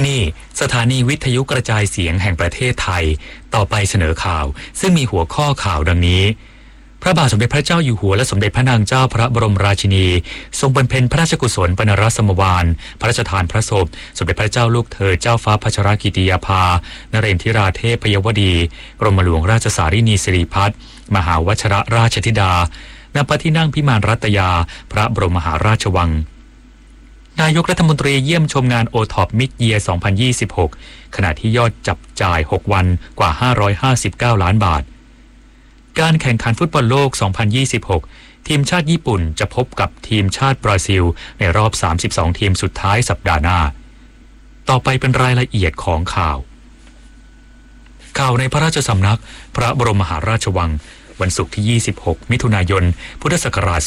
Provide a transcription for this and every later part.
ที่นี่สถานีวิทยุกระจายเสียงแห่งประเทศไทยต่อไปเสนอข่าวซึ่งมีหัวข้อข่าวดังนี้พระบาทสมเด็จพระเจ้าอยู่หัวและสมเด็จพระนางเจ้าพระบรมราชินีทรงบำเพ็ญพระราชกุศลปนรสมวาลพระราชทานพระศพสมเด็จพระเจ้าลูกเธอเจ้าฟ้าพัชรกิติยาภานเรนทิราเทพยวดีกรมหลวงราชสารินีสิริพัฒน์มหาวชิรราชธิดาณพระที่นั่งพิมานรัตยาพระบรมมหาราชวังนายกรัฐมนตรีเยี่ยมชมงานโอท็อปมิดเยียร์ 2026 ขณะที่ยอดจับจ่าย 6 วันกว่า 559 ล้านบาทการแข่งขันฟุตบอลโลก 2026 ทีมชาติญี่ปุ่นจะพบกับทีมชาติบราซิลในรอบ 32 ทีมสุดท้ายสัปดาห์หน้าต่อไปเป็นรายละเอียดของข่าวในพระราชสำนักพระบรมมหาราชวังวันศุกร์ที่ 26 มิถุนายน พุทธศักราช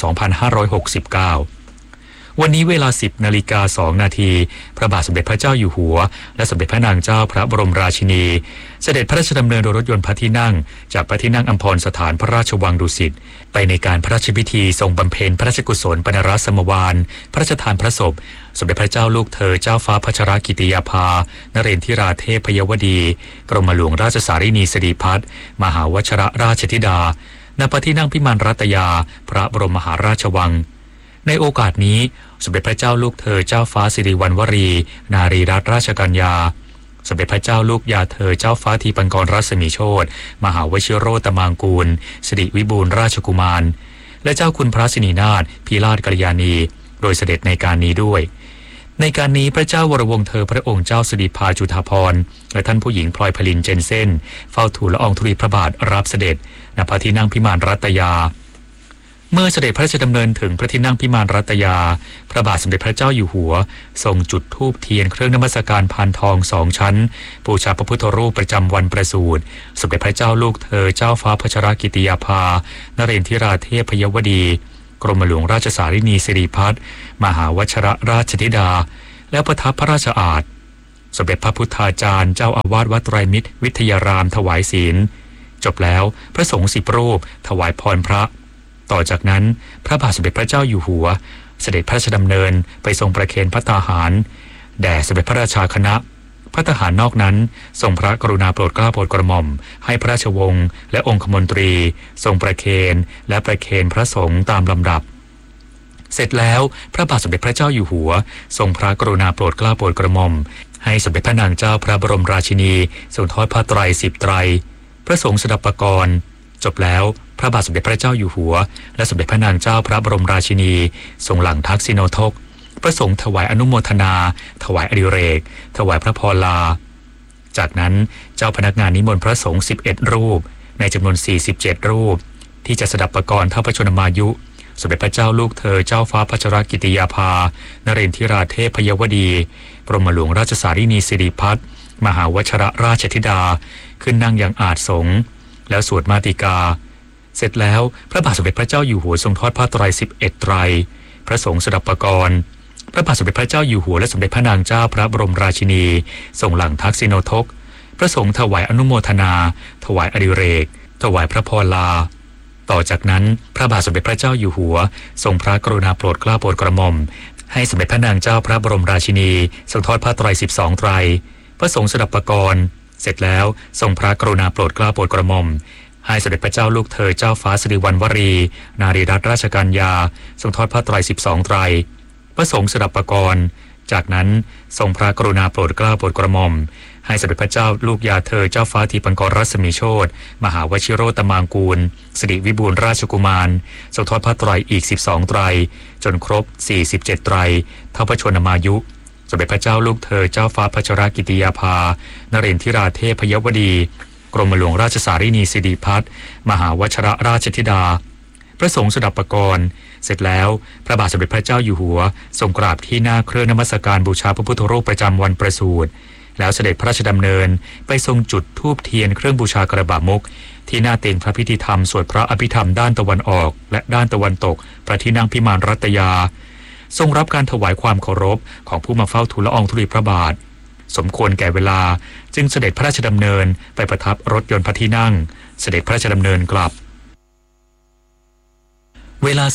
2569วันนี้เวลา 10:02 นาทีพระบาทสมเด็จพระเจ้าอยู่หัวและสมเด็จพระนางเจ้าพระบรมราชินีเสด็จพระราชดำเนินโดยรถยนต์พระที่นั่งจากพระที่นั่งอัมพรสถานพระราชวังดุสิตไปในการพระราชพิธีทรงบำเพ็ญพระราชกุศลปนรสมวาลพระราชทานพระศพสมเด็จพระเจ้าลูกเธอเจ้าฟ้าพัชรกิติยาภานเรนทิราเทพยวดีกรมหลวงราชสารินีสิริพัฒน์มหาวชิรราชธิดาณพระที่นั่งพิมานรัตยาพระบรมมหาราชวังในโอกาสนี้สมเด็จพระเจ้าลูกเธอเจ้าฟ้าสิริวัณวรีนารีรัตนราชกัญญาสมเด็จพระเจ้าลูกยาเธอเจ้าฟ้าทีปังกรรัศมีโชติมหาวชิโรตมางกูลสิริวิบูลย์ราชกุมารและเจ้าคุณพระสินีนาถพิราชกัลยาณีโดยเสด็จในการนี้ด้วยในการนี้พระเจ้าวรวงศ์เธอพระองค์เจ้าสิริภาจุฑาภรณ์และท่านผู้หญิงพลอยพลินเจนเซ่นเฝ้าทูลละอองธุลีพระบาทรับเสด็จณพระที่นั่งพิมานรัตยาเมื่อเสด็จพระราชดำเนินถึงพระที่นั่งพิมานรัตยาพระบาทสมเด็จพระเจ้าอยู่หัวทรงจุดธูปเทียนเครื่องนมัสการพานทอง2 ชั้นบูชาพระพุทธรูปประจำวันประสูติสมเด็จพระเจ้าลูกเธอเจ้าฟ้าพัชรกิติยาภานเรนทิราเทพยวดีกรมหลวงราชสารินีสิริพัฒน์มหาวชิรราชธิดาและประทับพระราชอาสน์สมเด็จพระพุทธาจารย์เจ้าอาวาสวัดไตรมิตรวิทยารามถวายศีลจบแล้วพระสงฆ์10 รูปถวายพรพระต่อจากนั้นพระบาทสมเด็จพระเจ้าอยู่หัวเสด็จพระราชดำเนินไปทรงประเคนพระตาหารแด่สมเด็จพระราชาคณะพระทหารนอกนั้นทรงพระกรุณาโปรดเกล้าโปรดกระหม่อมให้พระราชวงศ์และองคมนตรีทรงประเคนและประเคนพระสงฆ์ตามลำดับเสร็จแล้วพระบาทสมเด็จพระเจ้าอยู่หัวทรงพระกรุณาโปรดเกล้าโปรดกระหม่อมให้สมเด็จพระนางเจ้าพระบรมราชินีทรงทอดผ้าไตร10 ไตรพระสงฆ์สดับปกรณ์จบแล้วพระบาทสมเด็จพระเจ้าอยู่หัวและสมเด็จพระนางเจ้าพระบรมราชินีทรงหลั่งทักษิโนทกพระสงฆ์ถวายอนุโมทนาถวายอดิเรกถวายพระพรลาจากนั้นเจ้าพนักงานนิมนต์พระสงฆ์11 รูปในจำนวน47 รูปที่จะสดับปกรณ์เท่าพระชนมายุสมเด็จพระเจ้าลูกเธอเจ้าฟ้าพัชรกิติยาภานเรนทิราเทพยวดีกรมหลวงราชสารินีสิริพัฒน์มหาวชิรราชธิดาขึ้นนั่งยังอาสงฆ์แล้วสวดมาติกาเสร็จแล้วพระบาทสมเด็จพระเจ้าอยู่หัวทรงทอดผ้าไตร11 ไตรพระสงฆ์สดับปกรณ์พระบาทสมเด็จพระเจ้าอยู่หัวและสมเด็จพระนางเจ้าพระบรมราชินีทรงหลั่งทักษิโนทกพระสงฆ์ถวายอนุโมทนาถวายอดิเรกถวายพระพรลาต่อจากนั้นพระบาทสมเด็จพระเจ้าอยู่หัวทรงพระกรุณาโปรดเกล้าโปรดกระหม่อมให้สมเด็จพระนางเจ้าพระบรมราชินีทรงทอดผ้าไตร12 ไตรพระสงฆ์สดับปกรณ์เสร็จแล้วทรงพระกรุณาโปรดเกล้าโปรดกระหม่อมให้สมเด็จพระเจ้าลูกเธอเจ้าฟ้าสิริวัณวรีนารีรัตนราชกัญญาทรงทอดผ้าไตร12 ไตรพระสงฆ์สดับปกรณ์จากนั้นทรงพระกรุณาโปรดเกล้าโปรดกระหม่อมให้สมเด็จพระเจ้าลูกยาเธอเจ้าฟ้าทีปังกรรัศมีโชติมหาวชิโรตมางกูลสิริวิบูลย์ราชกุมารทรงทอดผ้าไตรอีก12 ไตรจนครบ47 ไตรเท่าพระชนมายุสมเด็จพระเจ้าลูกเธอเจ้าฟ้าพัชรกิติยาภานเรนทิราเทพยวดีกรมหลวงราชสารินีสิริพัฒน์มหาวชิรราชธิดาพระสงฆ์สดับปกรณ์เสร็จแล้วพระบาทสมเด็จพระเจ้าอยู่หัวทรงกราบที่หน้าเครื่องนมัสการบูชาพระพุทธรูปประจำวันประสูติแล้วเสด็จพระราชดำเนินไปทรงจุดธูปเทียนเครื่องบูชากระบะมุกที่หน้าเตียงพระพิธีธรรมสวดพระอภิธรรมด้านตะวันออกและด้านตะวันตกพระที่นั่งพิมานรัตยาทรงรับการถวายความเคารพของผู้มาเฝ้าทูลละอองธุลีพระบาทสมควรแก่เวลาจึงเสด็จพระราชดำเนินไปประทับรถยนต์พระที่นั่งเสด็จพระราชดำเนินกลับเวลา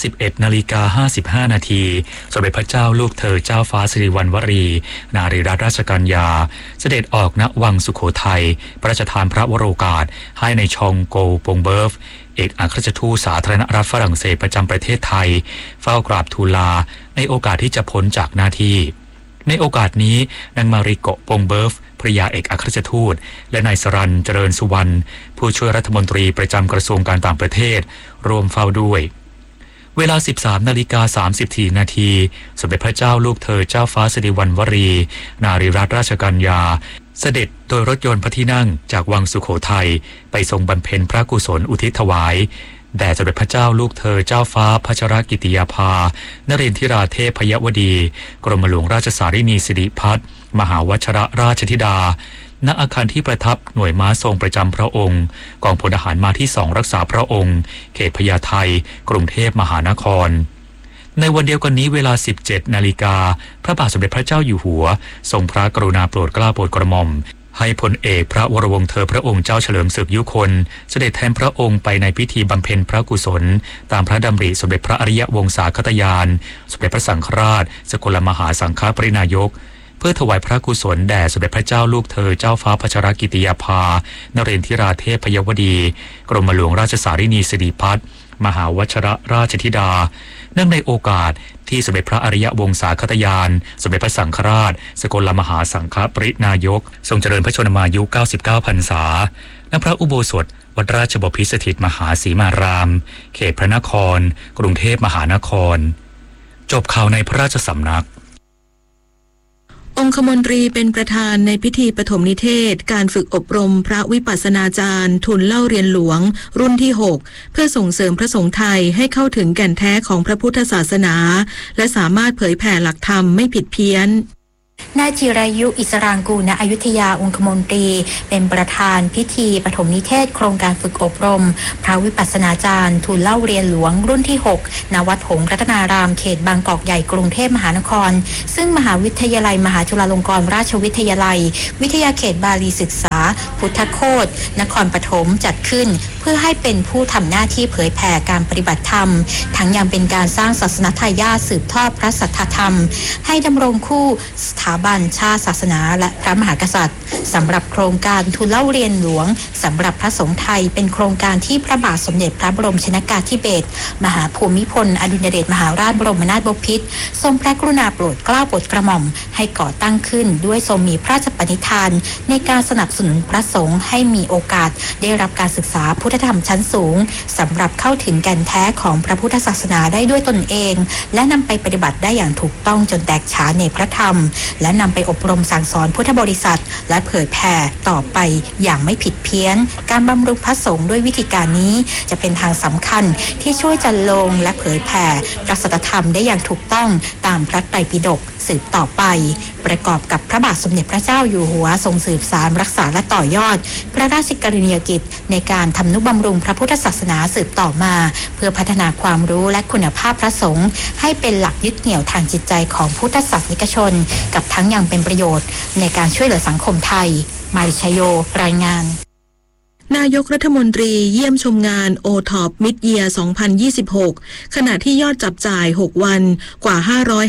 11:55 นาทีสมเด็จพระเจ้าลูกเธอเจ้าฟ้าสิริวัณวรีนารีรัตนราชกัญญาเสด็จออกณวังสุโขทัยพระราชทานพระวโรกาสให้ในชองโกปงเบิร์ฟเอกอัครราชทูตสาธารณรัฐฝรั่งเศสประจำประเทศไทยเฝ้ากราบทูลลาในโอกาสที่จะพ้นจากหน้าที่ในโอกาสนี้นางมาริโกปงเบิร์ฟภริยาเอกอัครราชทูตและนายสรัญเจริญสุวรรณผู้ช่วยรัฐมนตรีประจำกระทรวงการต่างประเทศร่วมเฝ้าด้วยเวลา 13:34 นาทีสมเด็จพระเจ้าลูกเธอเจ้าฟ้าสิริวัณวรีนารีรัตนราชกัญญาเสด็จโดยรถยนต์พระที่นั่งจากวังสุโขทัยไปทรงบำเพ็ญพระกุศลอุทิศถวายแด่สมเด็จพระเจ้าลูกเธอเจ้าฟ้าพัชรกิติยาภานเรนทิราเทพยวดีกรมหลวงราชสารินีสิริพัฒน์มหาวชรราชธิดาณอาคารที่ประทับหน่วยม้าทรงประจำพระองค์กองพลทหารมาที่ 2รักษาพระองค์เขตพญาไทกรุงเทพมหานครในวันเดียวกันนี้เวลา 17:00 น.พระบาทสมเด็จพระเจ้าอยู่หัวทรงพระกรุณาโปรดเกล้าโปรดกระหม่อมให้พลเอกพระวรวงศ์เธอพระองค์เจ้าเฉลิมศึกยุคนเสด็จแทนพระองค์ไปในพิธีบำเพ็ญพระกุศลตามพระดำริสมเด็จพระอริยวงศาคตยานสมเด็จพระสังฆราชสกลมหาสังฆปรินายกเพื่อถวายพระกุศลแด่สมเด็จพระเจ้าลูกเธอเจ้าฟ้าพัชรกิติยาภานเรนทิราเทพยวดีกรมหลวงราชสารินีสิริพัฒน์มหาวชรราชธิดาเนื่องในโอกาสที่สมเด็จพระอริยวงศาคตยานสมเด็จพระสังฆราชสกลมหาสังฆปรินายกทรงเจริญพระชนมายุ 99 พรรษาณพระอุโบสถวัดราชบพิตรสถิตมหาสีมารามเขตพระนครกรุงเทพมหานครจบข่าวในพระราชสำนักองคมนตรีเป็นประธานในพิธีปฐมนิเทศการฝึกอบรมพระวิปัสสนาจารย์ทุนเล่าเรียนหลวงรุ่นที่ 6 เพื่อส่งเสริมพระสงฆ์ไทยให้เข้าถึงแก่นแท้ของพระพุทธศาสนาและสามารถเผยแผ่หลักธรรมไม่ผิดเพี้ยนนายจิรายุอิสรางกูลณอยุธยาองคมนตรีเป็นประธานพิธีปฐมนิเทศโครงการฝึกอบรมพระวิปัสสนาจารย์ทูลเล่าเรียนหลวงรุ่นที่ 6 ณ วัดหงส์รัตนารามเขตบางกอกใหญ่กรุงเทพมหานครซึ่งมหาวิทยาลัยมหาจุฬาลงกรณราชวิทยาลัยวิทยาเขตบาลีศึกษาพุทธโคตนครปฐมจัดขึ้นเพื่อให้เป็นผู้ทำหน้าที่เผยแผ่การปฏิบัติธรรมทั้งยังเป็นการสร้างศาสนทายาทสืบทอดพระสัทธธรรมให้ดำรงคู่สถาบันชาติศาสนาและพระมหากษัตริย์สำหรับโครงการทุนเล่าเรียนหลวงสำหรับพระสงฆ์ไทยเป็นโครงการที่พระบาทสมเด็จพระบรมชนกาธิเบศรมหาภูมิพลอดุลยเดชมหาราชบรมนาถบพิตรทรงพระกรุณาโปรดเกล้าโปรดกระหม่อมให้ก่อตั้งขึ้นด้วยทรงมีพระราชปณิธานในการสนับสนุนพระสงฆ์ให้มีโอกาสได้รับการศึกษาพุทธธรรมชั้นสูงสำหรับเข้าถึงแก่นแท้ของพระพุทธศาสนาได้ด้วยตนเองและนำไปปฏิบัติได้อย่างถูกต้องจนแตกฉานในพระธรรมและนำไปอบรมสั่งสอนพุทธบริษัทและเผยแผ่ต่อไปอย่างไม่ผิดเพี้ยนการบำรุงพระสงฆ์ด้วยวิธีการนี้จะเป็นทางสำคัญที่ช่วยจันลงและเผยแผ่พระสัทธธรรมได้อย่างถูกต้องตามพระไตรปิฎกสืบต่อไปประกอบกับพระบาทสมเด็จพระเจ้าอยู่หัวทรงสืบสานรักษาและต่อยอดพระราชกรณียกิจในการทำนุบำรุงพระพุทธศาสนาสืบต่อมาเพื่อพัฒนาความรู้และคุณภาพพระสงฆ์ให้เป็นหลักยึดเหนี่ยวทางจิตใจของพุทธศาสนิกชนกับทั้งยังเป็นประโยชน์ในการช่วยเหลือสังคมไทยมาริชโยรายงานนายกรัฐมนตรีเยี่ยมชมงาน OTOP Mid-Year 2026 ขณะที่ยอดจับจ่าย 6 วันกว่า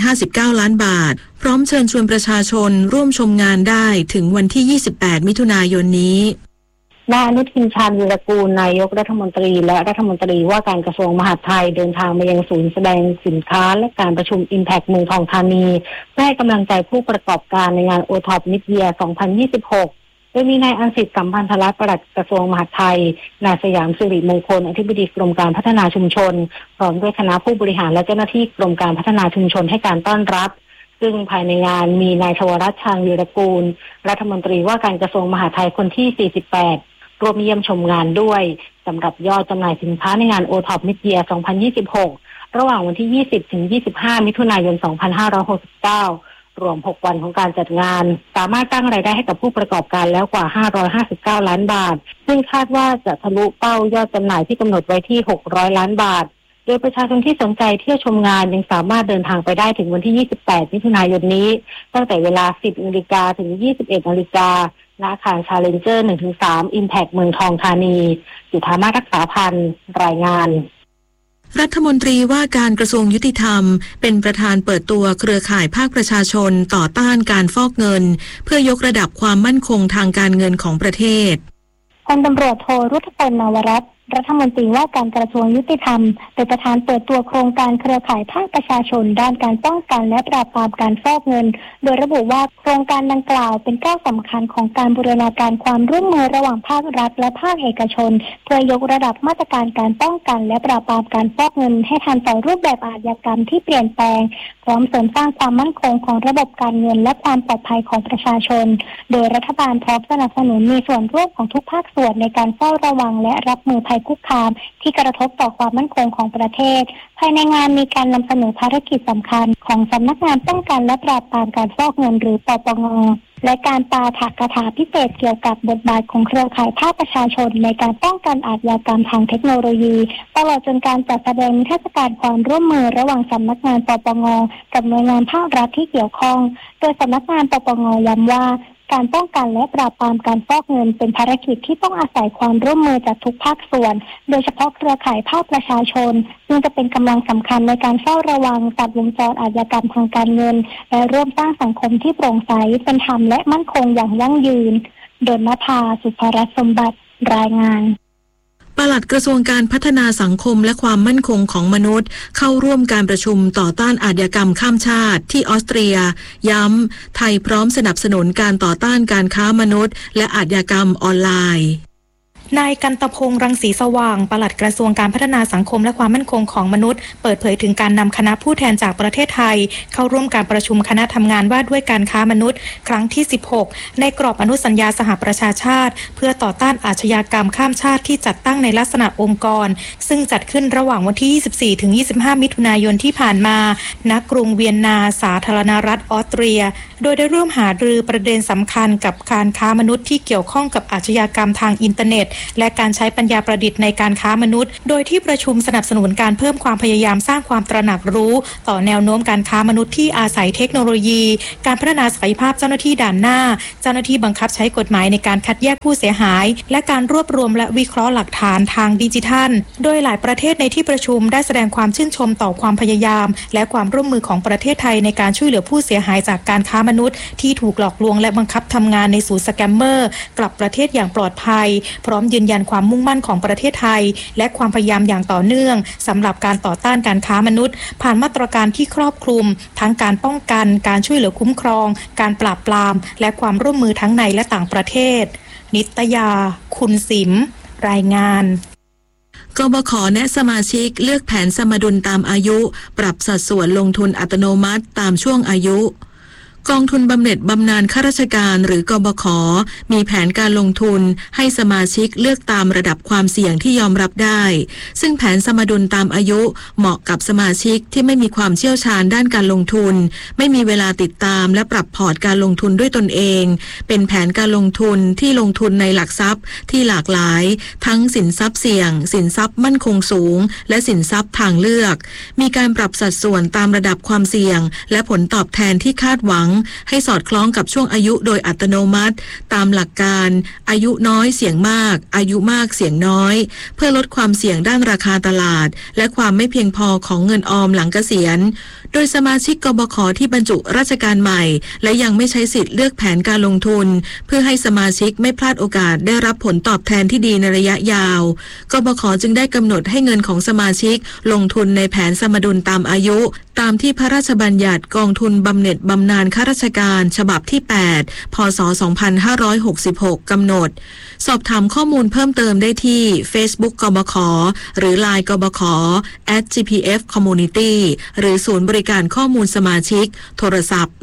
559 ล้านบาทพร้อมเชิญชวนประชาชนร่วมชมงานได้ถึงวันที่ 28 มิถุนายนนี้นายอนุทิน ชาญวีรกูลนายกรัฐมนตรีและรัฐมนตรีว่าการกระทรวงมหาดไทยเดินทางมายังศูนย์แสดงสินค้าและการประชุม Impact เมืองทองธานีเพื่อให้กำลังใจผู้ประกอบการในงาน OTOP Mid-Year 2026 โดยมีนายอัญสิทธิ์สัมพันธรัตน์ปลัดกระทรวงมหาดไทยนายสยามสิริมงคลอธิบดีกรมการพัฒนาชุมชนพร้อมด้วยคณะผู้บริหารและเจ้าหน้าที่กรมการพัฒนาชุมชนให้การต้อนรับซึ่งภายในงานมีนายชวรัตน์ ชาญวีรกูลรัฐมนตรีว่าการกระทรวงมหาดไทยคนที่ 48 ร่วมเยี่ยมชมงานด้วยสำหรับยอดจำหน่ายสินค้าในงาน OTOP Mid-Year 2026 ระหว่างวันที่ 20 ถึง 25 มิถุนายน 2569 รวม 6 วันของการจัดงานสามารถตั้งรายได้ให้กับผู้ประกอบการแล้วกว่า 559 ล้านบาทซึ่งคาดว่าจะทะลุเป้ายอดจำหน่ายที่กำหนดไว้ที่ 600 ล้านบาทโดยประชาชนที่สนใจเที่ยวชมงานยังสามารถเดินทางไปได้ถึงวันที่ 28 มิถุนายนนี้ตั้งแต่เวลา 10 นาฬิกาถึง 21 นาฬิกาณอาคาร Challenger 1-3 Impact เมืองทองธานีจุฑามาศรักษาพันธ์รายงานรัฐมนตรีว่าการกระทรวงยุติธรรมเป็นประธานเปิดตัวเครือข่ายภาคประชาชนต่อต้านการฟอกเงินเพื่อยกระดับความมั่นคงทางการเงินของประเทศพลตำรวจโทรุทธพล นวรัตน์รัฐมนตรีว่าการกระทรวงยุติธรรมเป็นประธานเปิดตัวโครงการเครือข่ายภาคประชาชนด้านการป้องกันและปราบปรามการฟอกเงินโดยระบุว่าโครงการดังกล่าวเป็นก้าวสำคัญของการบูรณาการความร่วมมือระหว่างภาครัฐและภาคเอกชนเพื่อยกระดับมาตรการการป้องกันและปราบปรามการฟอกเงินให้ทันต่อรูปแบบอาชญากรรมที่เปลี่ยนแปลงพร้อมเสริมสร้างความมั่นคงของระบบการเงินและความปลอดภัยของประชาชนโดยรัฐบาลพร้อมสนับสนุนมีส่วนร่วมของทุกภาคส่วนในการเฝ้าระวังและรับมือภัยคุกคามที่กระทบต่อความมั่นคงของประเทศภายในงานมีการนำเสนอภารกิจสำคัญของสำนักงานป้องกันและปราบปรามการฟอกเงินหรือปปง.และการปาฐกถาพิเศษเกี่ยวกับบทบาทของเครือข่ายภาคประชาชนในการป้องกันอาชญากรรมทางเทคโนโลยีตลอดจนการจัดแสดงนิทรรศการความร่วมมือระหว่างสำนักงานปปง.กับหน่วยงานภาครัฐที่เกี่ยวข้องโดยสำนักงานปปง.ย้ำว่าการป้องกันและปราบปรามการฟอกเงินเป็นภารกิจที่ต้องอาศัยความร่วมมือจากทุกภาคส่วนโดยเฉพาะเครือข่ายภาคประชาชนซึ่งจะเป็นกำลังสำคัญในการเฝ้าระวังตัดวงจรอาชญากรรมทางการเงินและร่วมสร้างสังคมที่โปร่งใสเป็นธรรมและมั่นคงอย่างยั่งยืนดลนภา สุภรัตน์สมบัติรายงานปลัดกระทรวงการพัฒนาสังคมและความมั่นคงของมนุษย์เข้าร่วมการประชุมต่อต้านอาชญากรรมข้ามชาติที่ออสเตรียย้ำไทยพร้อมสนับสนุนการต่อต้านการค้ามนุษย์และอาชญากรรมออนไลน์นายกันตพงษ์รังสีสว่างปลัดกระทรวงการพัฒนาสังคมและความมั่นคงของมนุษย์เปิดเผยถึงการนำคณะผู้แทนจากประเทศไทยเข้าร่วมการประชุมคณะทำงานว่าด้วยการค้ามนุษย์ครั้งที่ 16 ในกรอบอนุสัญญาสหประชาชาติเพื่อต่อต้านอาชญากรรมข้ามชาติที่จัดตั้งในลักษณะองค์กรซึ่งจัดขึ้นระหว่างวันที่ 24 ถึง 25 มิถุนายนที่ผ่านมาณกรุงเวียนนาสาธารณรัฐออสเตรียโดยได้ร่วมหารือประเด็นสำคัญกับการค้ามนุษย์ที่เกี่ยวข้องกับอาชญากรรมทางอินเทอร์เน็ตและการใช้ปัญญาประดิษฐ์ในการค้ามนุษย์โดยที่ประชุมสนับสนุนการเพิ่มความพยายามสร้างความตระหนักรู้ต่อแนวโน้มการค้ามนุษย์ที่อาศัยเทคโนโลยีการพัฒนาศักยภาพเจ้าหน้าที่ด่านหน้าเจ้าหน้าที่บังคับใช้กฎหมายในการคัดแยกผู้เสียหายและการรวบรวมและวิเคราะห์หลักฐานทางดิจิทัลโดยหลายประเทศในที่ประชุมได้แสดงความชื่นชมต่อความพยายามและความร่วมมือของประเทศไทยในการช่วยเหลือผู้เสียหายจากการค้ามนุษย์ที่ถูกหลอกลวงและบังคับทำงานในศูนย์สแกมเมอร์กลับประเทศอย่างปลอดภัยพร้อมยืนยันความมุ่งมั่นของประเทศไทยและความพยายามอย่างต่อเนื่องสำหรับการต่อต้านการค้ามนุษย์ผ่านมาตรการที่ครอบคลุมทั้งการป้องกันการช่วยเหลือคุ้มครองการปราบปรามและความร่วมมือทั้งในและต่างประเทศนิตยาคุณสิมรายงานกบข.แนะสมาชิกเลือกแผนสมดุลตามอายุปรับสัดส่วนลงทุนอัตโนมัติตามช่วงอายุกองทุนบำเหน็จบำนาญข้าราชการหรือกบข.มีแผนการลงทุนให้สมาชิกเลือกตามระดับความเสี่ยงที่ยอมรับได้ซึ่งแผนสมดุลตามอายุเหมาะกับสมาชิกที่ไม่มีความเชี่ยวชาญด้านการลงทุนไม่มีเวลาติดตามและปรับพอร์ตการลงทุนด้วยตนเองเป็นแผนการลงทุนที่ลงทุนในหลักทรัพย์ที่หลากหลายทั้งสินทรัพย์เสี่ยงสินทรัพย์มั่นคงสูงและสินทรัพย์ทางเลือกมีการปรับสัดส่วนตามระดับความเสี่ยงและผลตอบแทนที่คาดหวังให้สอดคล้องกับช่วงอายุโดยอัตโนมัติตามหลักการอายุน้อยเสี่ยงมากอายุมากเสี่ยงน้อยเพื่อลดความเสี่ยงด้านราคาตลาดและความไม่เพียงพอของเงินออมหลังเกษียณโดยสมาชิกกบข.ที่บรรจุราชการใหม่และยังไม่ใช้สิทธิ์เลือกแผนการลงทุนเพื่อให้สมาชิกไม่พลาดโอกาสได้รับผลตอบแทนที่ดีในระยะยาวกบข.จึงได้กำหนดให้เงินของสมาชิกลงทุนในแผนสมดุลตามอายุตามที่พระราชบัญญัติกองทุนบำเหน็จบำนาญข้าราชการฉบับที่ 8 พ.ศ. 2566 กำหนดสอบถามข้อมูลเพิ่มเติมได้ที่ Facebook กบข.หรือ LINE กบข. @gpf community หรือศูนย์บริการข้อมูลสมาชิกโทรศัพท์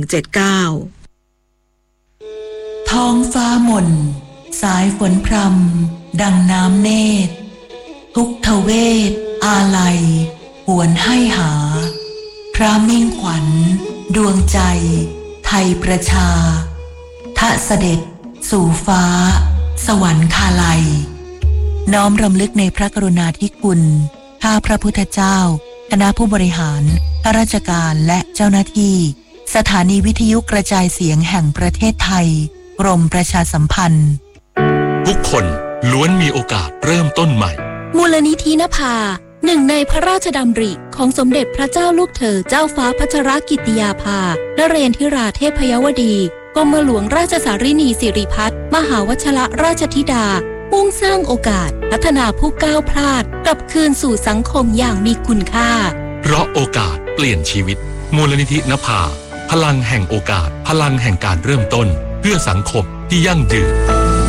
1179 ท้องฟ้ามนสายฝนพรำดังน้ำเนตรทุกทเวทอาลัยหวนให้หาพระมิ่งขวัญดวงใจไทยประชาทะเสด็จสู่ฟ้าสวรรคาลัยน้อมรำลึกในพระกรุณาธิคุณข้าพระพุทธเจ้าคณะผู้บริหารข้าราชการและเจ้าหน้าที่สถานีวิทยุกระจายเสียงแห่งประเทศไทยกรมประชาสัมพันธ์ทุกคนล้วนมีโอกาสเริ่มต้นใหม่มูลนิธินภาหนึ่งในพระราชดำริของสมเด็จพระเจ้าลูกเธอเจ้าฟ้าพัชรกิติยาภานเรนทิราเทพยวดีกรมหลวงราชสารินีสิริพัฒน์มหาวชรราชธิดามุ่งสร้างโอกาสพัฒนาผู้ก้าวพลาดกลับคืนสู่สังคมอย่างมีคุณค่าเพราะโอกาสเปลี่ยนชีวิตมูลนิธินภาพลังแห่งโอกาสพลังแห่งการเริ่มต้นเพื่อสังคมที่ยั่งยืน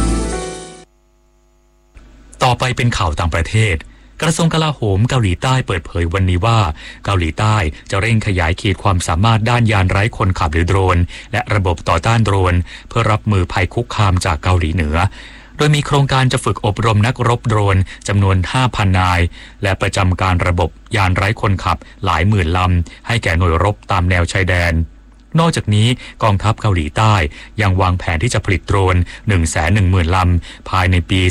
ต่อไปเป็นข่าวต่างประเทศกระทรวงกลาโหมเกาหลีใต้เปิดเผยวันนี้ว่าเกาหลีใต้จะเร่งขยายขีดความสามารถด้านยานไร้คนขับหรือโดรนและระบบต่อต้านโดรนเพื่อรับมือภัยคุกคามจากเกาหลีเหนือโดยมีโครงการจะฝึกอบรมนักรบโดรนจำนวน 5,000 นายและประจำการระบบยานไร้คนขับหลายหมื่นลำให้แก่หน่วยรบตามแนวชายแดนนอกจากนี้กองทัพเกาหลีใต้ยังวางแผนที่จะผลิตโดรน 110,000 ลำภายในปี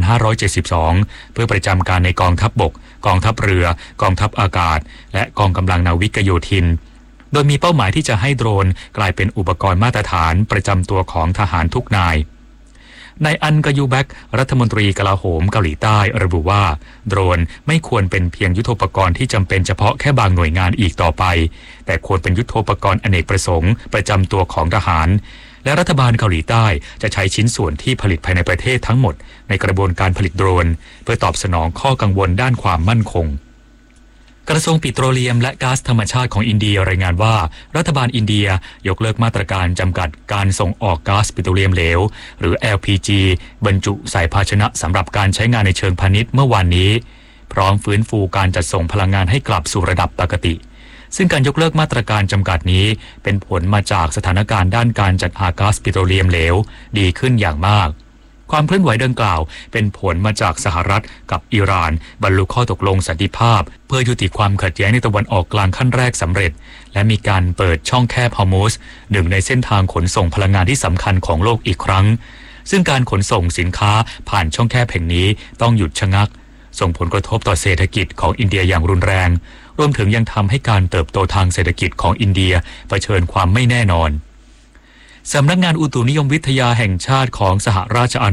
2572 เพื่อประจำการในกองทัพบกกองทัพเรือกองทัพอากาศและกองกำลังนาวิกโยธินโดยมีเป้าหมายที่จะให้โดรนกลายเป็นอุปกรณ์มาตรฐานประจำตัวของทหารทุกนายนายอันกยูแบกรัฐมนตรีกลาโหมเกาหลีใต้ระบุว่าโดรนไม่ควรเป็นเพียงยุทโธปกรณ์ที่จำเป็นเฉพาะแค่บางหน่วยงานอีกต่อไปแต่ควรเป็นยุทโธปกรณ์อเนกประสงค์ประจำตัวของทหารและรัฐบาลเกาหลีใต้จะใช้ชิ้นส่วนที่ผลิตภายในประเทศทั้งหมดในกระบวนการผลิตโดรนเพื่อตอบสนองข้อกังวลด้านความมั่นคงกระทรวงปิโตรเลียมและก๊าซธรรมชาติของอินเดียรายงานว่ารัฐบาลอินเดียยกเลิกมาตรการจำกัดการส่งออกก๊าซปิโตรเลียมเหลวหรือ LPG บรรจุใส่ภาชนะสำหรับการใช้งานในเชิงพาณิชย์เมื่อวานนี้พร้อมฟื้นฟูการจัดส่งพลังงานให้กลับสู่ระดับปกติซึ่งการยกเลิกมาตรการจำกัดนี้เป็นผลมาจากสถานการณ์ด้านการจัดหาก๊าซปิโตรเลียมเหลวดีขึ้นอย่างมากความเคลื่อนไหวดังกล่าวเป็นผลมาจากสหรัฐกับอิหร่านบรรลุข้อตกลงสันติภาพเพื่อยุติความขัดแย้งในตะวันออกกลางขั้นแรกสำเร็จและมีการเปิดช่องแคบฮอร์มุซหนึ่งในเส้นทางขนส่งพลังงานที่สำคัญของโลกอีกครั้งซึ่งการขนส่งสินค้าผ่านช่องแคบแห่งนี้ต้องหยุดชะงักส่งผลกระทบต่อเศรษฐกิจของอินเดียอย่างรุนแรงรวมถึงยังทำให้การเติบโตทางเศรษฐกิจของอินเดียเผชิญความไม่แน่นอนสำนักงานอุตุนิยมวิทยาแห่งชาติของสหราชอาณาจักร